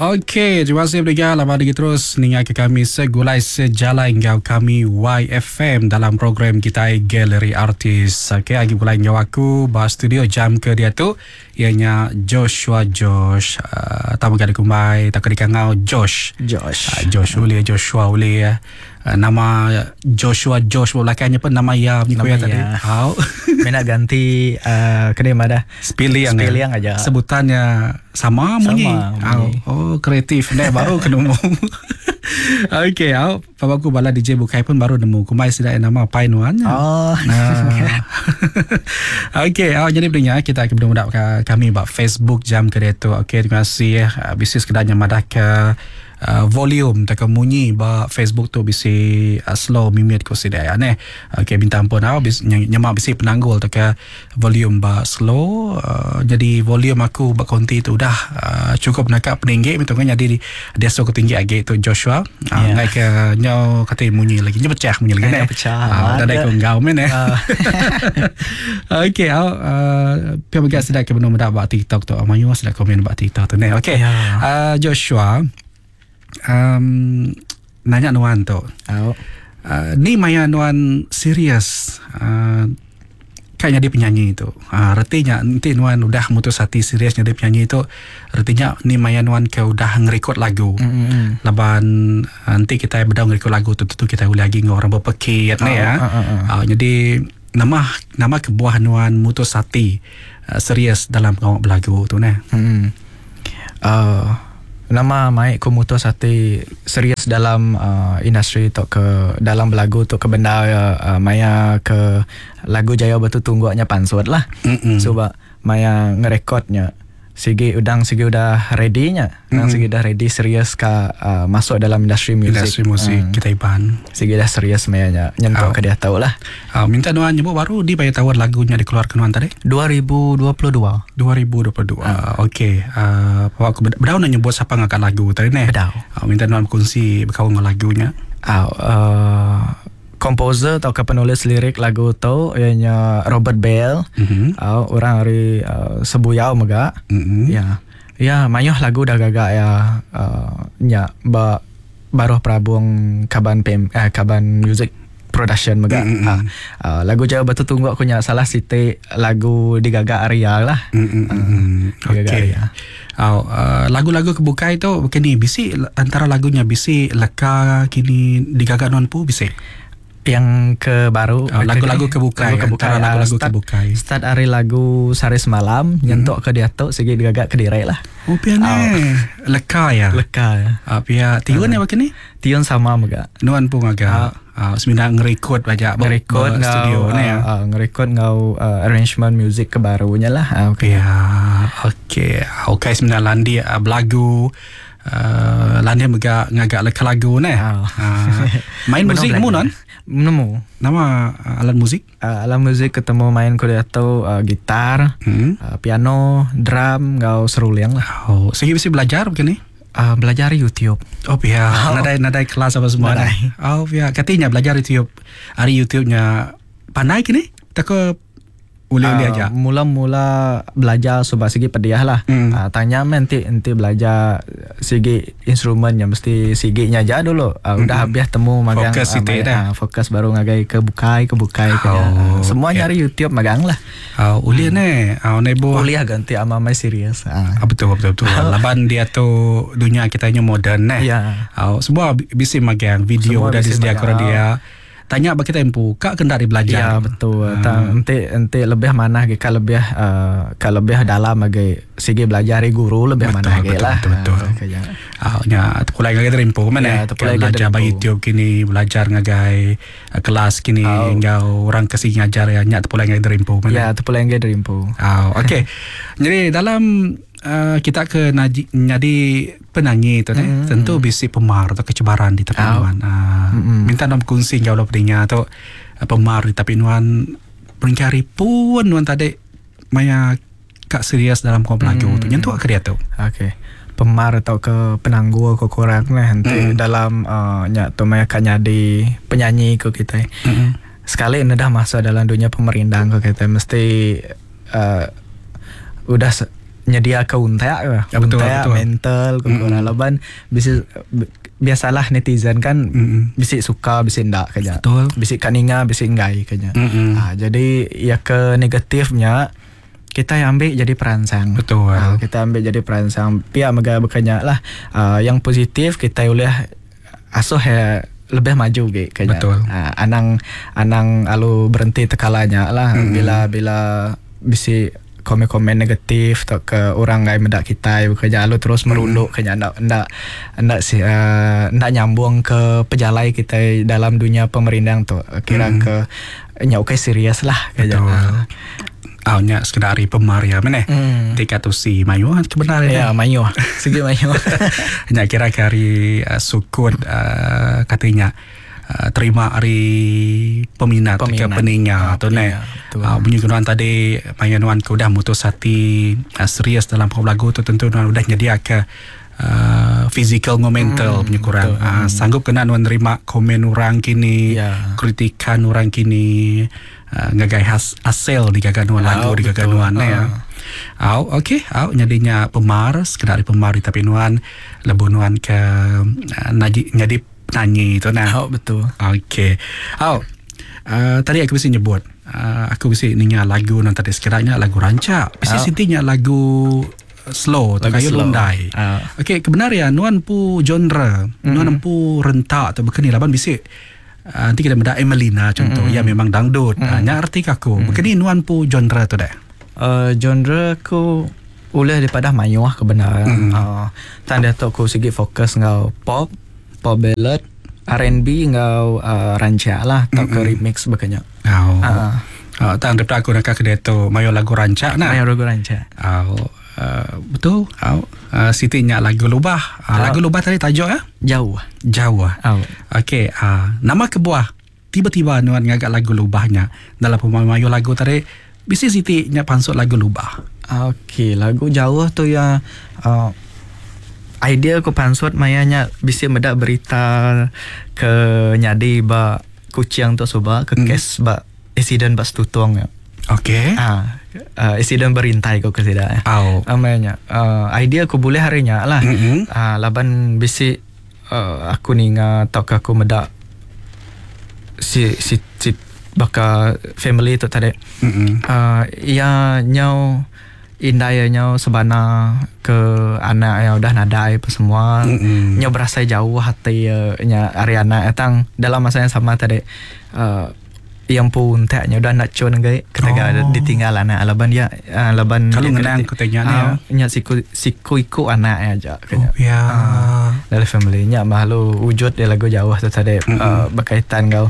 Okey, terima kasih pendengar. Lama lagi terus ningat ke kami segulai sejalan ngau kami YFM dalam program kita Galeri Artis. Okey, lagi pula ngau aku bahas studio jam ke dia tu ianya Joshua Josh. Tamu kali kumai tak kena ngau Josh boleh Joshua boleh ya. Nama Joshua Josh belakangnya pun nama ya ni koyak tadi. Mina ganti kedai dah. Spelling aja. Sebutannya sama bunyi. Oh, kreatif ni baru kena umum. Okey, papaku bala DJ Bukai pun baru nemu kumai sudah nama Painuan. Okey, jadi pendengar kita akan bermudak kami buat Facebook jam kedai tu. Okey, terima kasih bisnis kedanya madah ke volume tak munyi ba Facebook tu bisi slow mimit ko sidai ane. Okey, minta ampun nyamak bisi penanggul tak volume ba slow. Jadi volume aku ba konti tu dah cukup nakak peninggi mitungnya jadi dia so ketinggi age tu Joshua. Ngai ke nyau kata munyi lagi nya pecah munyi lagi ne. Dah dai ko ngau men. Okey, pia bagai sedai ke benung dak ba TikTok tu. Amayu sedai komen ba TikTok tu ne. Okey. Joshua nanya Nuan tu. Ni maya Nuan serius kayaknya dia penyanyi tu. Artinya nanti Nuan udah mutus hati serius jadi penyanyi tu. Artinya ni maya Nuan ke udah ngerekod lagu. Laban nanti kita berdau ngerekod lagu tu kita boleh lagi orang berpekit ni ya. Jadi nama kebuah Nuan mutus hati serius dalam ngawak belagu tu ni. Nama mai ko mutus hati serius dalam industri tu ke dalam lagu tu ke benda maya ke lagu Jaya Batu Tungguaknya pansut lah. Sebab maya ngerekodnya sigi udah ready-nya. Sigi dah ready serius ka masuk dalam industri musik kita iban. Sigi dah serius mayanya nyentuh ke dia tahu lah. Minta Nuan nyebut baru di bayar tawar lagunya dikeluarkan Nuan tadi 2022. Okey. Aku bedau nak nyebut siapa ngangkat lagu tadi ni. Bedau. Minta Nuan kongsi berkawan dengan lagunya. Komposer atau penulis lirik lagu tu ianya Robert Bell. Orang hari Sebuyau mega. Ya mayuh lagu dah gagak ya nya baruh prabung kaban music production mega. Lagu Jaya Batu Tunggu aku nya salah siti lagu digagak Arya lah. Okey. Lagu-lagu kebukai tu begini bisi antara lagunya bisi leka kini digagak non pu bisi. Yang ke baru lagu-lagu kebukai antara lagu-lagu kebukai start hari lagu Sari Semalam nyentuk ke dia tu segi digagak ke dirai lah. Pian leka ya pia tiun ni begini tiun sama mega Nuan pun agak sebenarnya ngerekod banyak studio ni ngerekod ngau arrangement music ke barunya lah. Okey sebenarnya landi belagu Landia ngagak leka lagu ni. Main muzik mu non? Nemu. Nama alat muzik? Alat muzik ketemu main ko dia tu gitar, piano, drum, ngau seruling lah. Segi bisa belajar begini? Belajar YouTube. Nadai kelas apa semua. Pihak katanya belajar YouTube. Hari YouTube-nya pandai kini? Tak ke uli-uli aja. Mula-mula belajar sebab segi pediah lah. Tanya nanti belajar segi instrumennya mesti siginya aja dulu. Udah habis temu magang fokus baru ngagai ke bukai semua nyari YouTube magang lah. Uli ne nebo kuliah ganti ama mai serius. Betul. Laban dia tu dunia kitanya modern ne. Semua bisa magang video dah disediakan dia. Tanya bagi tempo kak kendari belajar. Ya betul. Ente lebih mana ke kalau lebih dalam lagi segi belajar guru lebih mana ke lah. Betul. Nya terpulai ngagai tempo mana belajar by YouTube kini belajar ngagai kelas kini ngau orang kasih ngajar ya nya terpulai ngagai tempo mana. Ya terpulai ngagai tempo. Okey. Jadi dalam kita ke jadi penyanyi tu tentu bisi pemar atau kecabaran di tepi Nuan. Minta nom kongsi jauh pedenya tu pemar di tepi Nuan peringkari pun Nuan tadi maya kak serius dalam kom lagu tu nyentuh ke dia tu. Okey. Pemar atau ke penangguh ke kurang lah nanti dalam nya tu maya kak jadi penyanyi ke kita. Sekali dah masuk dalam dunia pemerintah ke kita mesti udah nyedia ke untek Ya, betul, betul. mental kurang laban bisa biasalah netizen kan bisa suka bisa ndak kaya Betul. bisa kaninga bisa enggak kaya jadi ya ke negatifnya kita yang ambil jadi perangsang. Betul. Kita ambil jadi perangsang pihak mega berkanya lah yang positif kita boleh asuh ya lebih maju gitu kayaknya. Betul. Anang alu berhenti tekalanya lah bila bisa komen-komen negatif atau ke orang ngai mendak kita kayaknya alu terus merunduk kayaknya ndak nyambung ke pejalai kita dalam dunia pemerintahan tuh kira ke okay serius lah kayaknya. Nya sekedar pemar ya meneh. Tika tu si mayu kebenaran ya mayu segi mayu. Nya kira kari sukut katanya terima hari peminat ke peningnya tu ne. Bunyi kenuan tadi mayanuan ke udah mutus hati serius dalam lagu tu tentu nuan udah nyedia ke physical atau mental punya kurang sanggup kena menerima komen orang kini kritikan orang kini ngagai hasil di gaganuan lagu di gaganuan ya. Okey, nyadinya pemar sekedar pemar tapi nuan lebunuan ke nyadi penyanyi tu nah. Betul. Okey. Tadi aku bisa nyebut aku bisa ninya lagu non tadi sekiranya lagu rancak. Bisa sintinya lagu slow atau kayu lundai. Okey, kebenaran nuan pu genre, nuan pu rentak atau begini laban bisik. Nanti kita benda Emelina contoh ya memang dangdut. Nya arti aku. Begini nuan pu genre tu dah. Genre ku boleh daripada mayuah kebenaran. Tanda tu aku segi fokus ngau pop ballad, R&B ngau rancak lah atau ke remix begini. Tanda aku nak kedai tu mayu lagu rancak nah. Mayu lagu rancak. Betul. Sitinya lagu lubah. Lagu lubah tadi tajuk ya? Jauh. Okey, nama kebuah tiba-tiba nuan ngagak lagu lubahnya dalam pemayu lagu tadi bisi sitinya pansut lagu lubah. Okey, lagu jauh tu ya idea ko pansut mayanya bisi medak berita ke nyadi ba kucing tu soba ke kes ba insiden ba stutong ya. Okey. Insiden berintai ko kesida. Amanya idea ko boleh harinya lah. Laban bisi aku ninga tok aku medak si baka family tu tadi. Ya nyau indai nyau sebana ke anak yang udah nadai apa semua. Nyau berasa jauh hati nya Ariana etang dalam masa yang sama tadi. Yang pun taknya udah nak cun ngai ketika ditinggal anak laban dia laban kalau ngenang kutanya nya siku iku anak aja kayaknya. Dari family nya malu wujud dia lagu jauh tu tadi berkaitan kau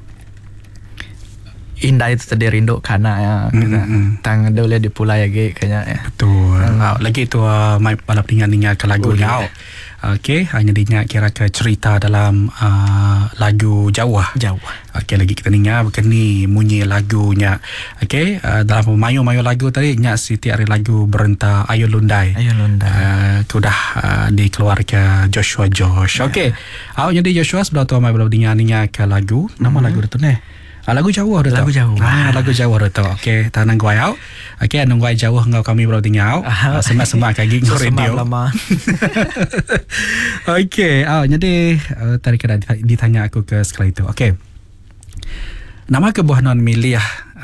indah itu tadi rindu kana ya tang boleh dipulai lagi kayaknya ya. Betul. Lagi tu mai balap dengan ke lagunya. Okey, hanya dinya kira ke cerita dalam lagu Jawa. Okey, lagi kita dengar begini bunyi lagunya. Okey, dalam mayu lagu tadi nya Siti ari lagu berenta Ayu Lundai. Sudah dikeluarkan Joshua Josh. Okey. Jadi Joshua sebelah tu mai balap dengar ke lagu. Nama lagu tu ne. Lagu Jawa dah lagu Jawa. Lagu Jawa dah tu. Okey, tanang guai au. Okey, anong guai Jawa ngau kami bro tingau. Semak kaki ngau radio. Okey, jadi tadi kena ditanya aku ke sekali itu. Okey. Nama kebuah non milih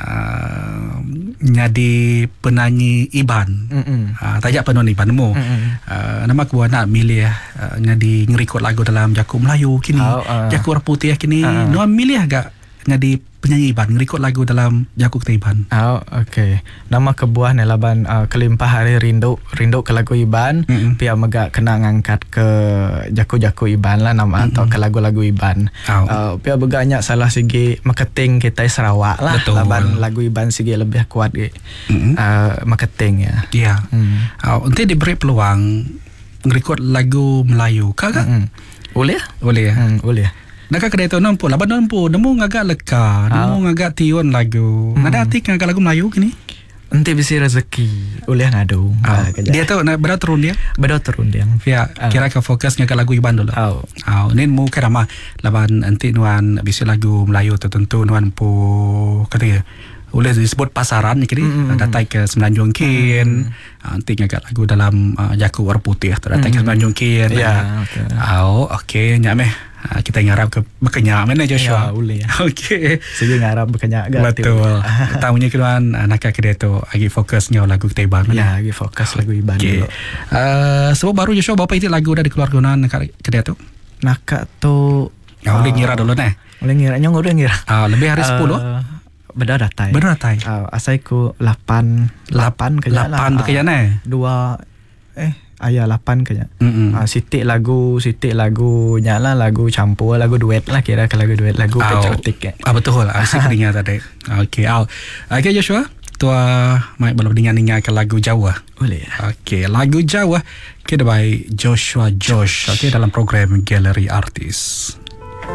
nyadi penyanyi Iban. Tajak penon Iban mu. Nama kebuah nak milih nyadi ngerikot lagu dalam Jakub Melayu kini. Jakub Putih kini. Non milih agak nyadi penyanyi Iban ngerikot lagu dalam Jakub Iban. Okey. Nama kebuah ni laban kelimpah hari rindu ke lagu Iban. Pia megak kena ngangkat ke Jakub Iban lah nama atau ke lagu-lagu Iban. Pia begaknya salah segi marketing kita Sarawak lah. Betul. Laban lagu Iban segi lebih kuat marketing ya. Ya. Nanti diberi peluang ngerikot lagu Melayu kah? Boleh ya? Boleh. Nak kedai tu nampu, laban nampu, nemu ngagak leka, nemu ngagak tiun lagu. Nada hati ngagak lagu Melayu kini. Nanti bisa rezeki, boleh ngadu. Dia tu nak berapa turun dia? Ya, kira ke fokus ngagak lagu Iban dulu. Ni mu kerama laban nanti nuan bisa lagu Melayu tertentu nuan pu kata boleh disebut pasaran ni kini datang ke Semenanjung Kin nanti ngagak lagu dalam Jaku Warna Putih tu datang ke Semenanjung Kin betul. Okey nyak meh kita ngarap ke berkenyak mana Joshua boleh okey segi ngarap berkenyak betul tamunya keluan nak kedai tu lagi fokusnya lagu Tebang lagi fokus lagu Iban dulu sebab baru Joshua berapa itu lagu dah dikeluarkan kedai tu nak tu boleh ngira dulu boleh ngira nyong udah ngira lebih hari 10 beda datai asai ku 8 kaya lah 8 kaya 2 ayah 8 kaya sitik lagu nyala lagu campur lagu duet lah kira ke lagu duet lagu patriotik betul asik dengar tadi okey Joshua tua mai belum dengar ke lagu Jawa boleh okey lagu Jawa kita by Joshua Josh okey dalam program Gallery Artis.